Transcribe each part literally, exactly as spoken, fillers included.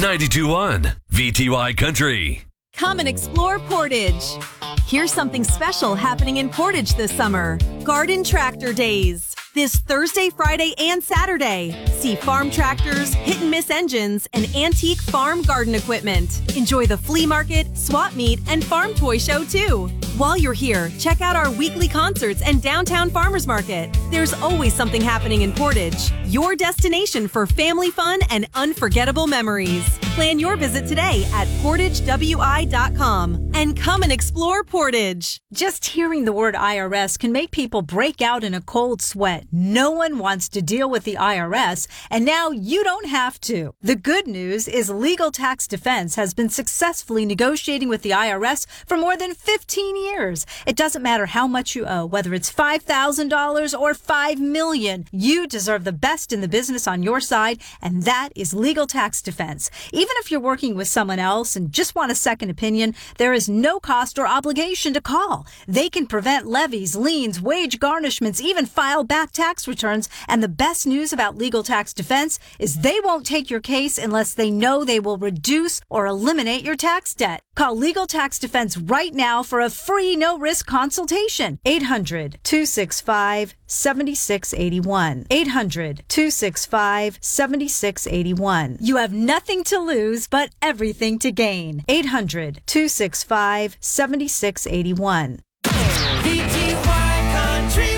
ninety-two point one V T Y Country. Come and explore Portage. Here's something special happening in Portage this summer. Garden Tractor Days. This Thursday, Friday, and Saturday. See farm tractors, hit and miss engines, and antique farm garden equipment. Enjoy the flea market, swap meet, and farm toy show too. While you're here, check out our weekly concerts and downtown farmers market. There's always something happening in Portage. Your destination for family fun and unforgettable memories. Plan your visit today at portage w i dot com and come and explore Portage. Just hearing the word I R S can make people break out in a cold sweat. No one wants to deal with the I R S, and now you don't have to. The good news is Legal Tax Defense has been successfully negotiating with the I R S for more than fifteen years. It doesn't matter how much you owe, whether it's five thousand dollars or five million dollars. You deserve the best in the business on your side, and that is Legal Tax Defense. Even if you're working with someone else and just want a second opinion, there is no cost or obligation to call. They can prevent levies, liens, wage garnishments, even file back tax returns. And the best news about Legal Tax Defense is they won't take your case unless they know they will reduce or eliminate your tax debt. Call Legal Tax Defense right now for a free no-risk consultation. eight hundred, two six five, seven six eight one. eight hundred, two six five, seven six eight one. You have nothing to lose, but everything to gain. eight hundred, two six five, seven six eight one. V T Y Country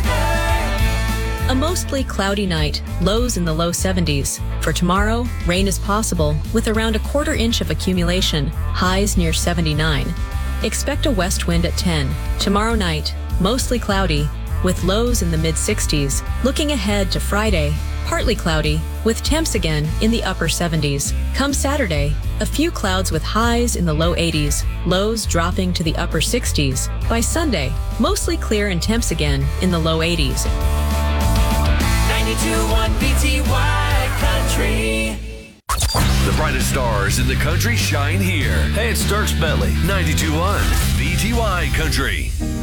Weather. A mostly cloudy night, lows in the low seventies. For tomorrow, rain is possible with around a quarter inch of accumulation, highs near seventy-nine. Expect a west wind at ten. Tomorrow night, mostly cloudy with lows in the mid sixties. Looking ahead to Friday, partly cloudy with temps again in the upper seventies. Come Saturday, a few clouds with highs in the low eighties, lows dropping to the upper sixties. By Sunday, mostly clear and temps again in the low eighties. ninety-two point one V T Y Country. The brightest stars in the country shine here. Hey, it's Dirks Bentley. ninety-two point one V T Y Country.